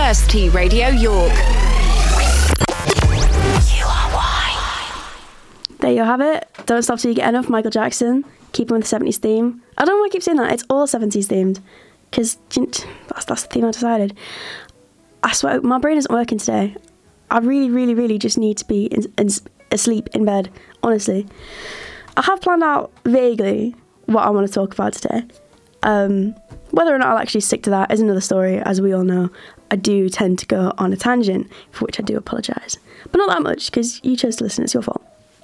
University Radio York. You are why. There you have it. Don't Stop Till You Get Enough, Michael Jackson. Keeping with the 70s theme. I don't know why I keep saying that. It's all 70s themed. Because that's the theme I decided. I swear, my brain isn't working today. I really, really, really just need to be asleep in bed, honestly. I have planned out vaguely what I want to talk about today. Whether or not I'll actually stick to that is another story. As we all know, I do tend to go on a tangent, for which I do apologise. But not that much, because you chose to listen, it's your fault.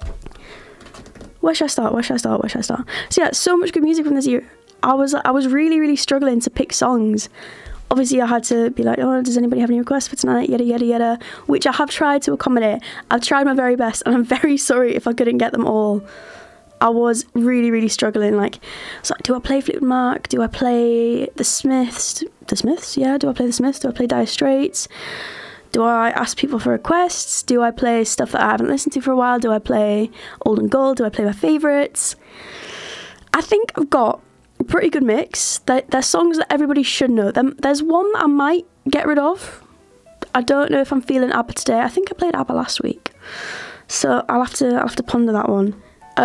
Where should I start? So yeah, so much good music from this year. I was really, really struggling to pick songs. Obviously, I had to be like, oh, does anybody have any requests for tonight? Yada, yada, yada. Which I have tried to accommodate. I've tried my very best, and I'm very sorry if I couldn't get them all. I was really, really struggling. Like, do I play Fleetwood Mac? Do I play The Smiths? The Smiths? Yeah, do I play The Smiths? Do I play Dire Straits? Do I ask people for requests? Do I play stuff that I haven't listened to for a while? Do I play Old and Gold? Do I play my favourites? I think I've got a pretty good mix. There's songs that everybody should know. There's one that I might get rid of. I don't know if I'm feeling ABBA today. I think I played ABBA last week, so I'll have to ponder that one.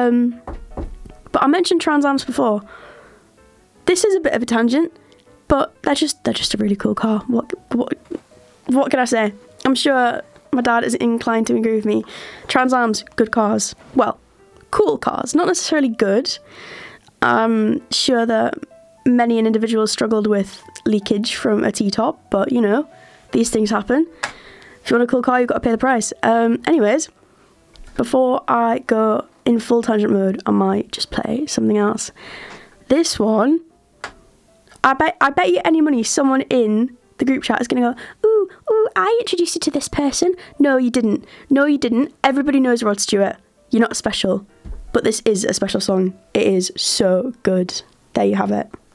But I mentioned Trans Am's before. This is a bit of a tangent, but they're just a really cool car. What can I say? I'm sure my dad is inclined to agree with me. Trans Am's good cars. Well, cool cars, not necessarily good. I'm sure that many an individual struggled with leakage from a T-top, but you know, these things happen. If you want a cool car, you've got to pay the price. Anyways, before I go in full tangent mode, I might just play something else. This one, I bet you any money someone in the group chat is going to go, ooh, I introduced you to this person. No, you didn't. Everybody knows Rod Stewart. You're not special. But this is a special song. It is so good. There you have it.